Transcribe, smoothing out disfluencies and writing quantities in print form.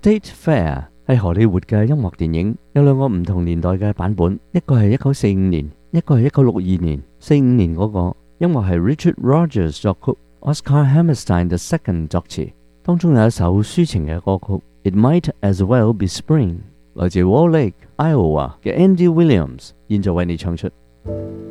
State Fair 係荷里活嘅音樂電影，有兩個唔同年代嘅版本，一個係1945年，一個係1962年。45年嗰個音樂係 Richard Rodgers 作曲 ，Oscar Hammerstein II 作詞，當中有一首抒情嘅歌曲 It Might As Well Be Spring， 來自 Wall Lake Iowa 嘅 Andy Williams， 現在為你唱出。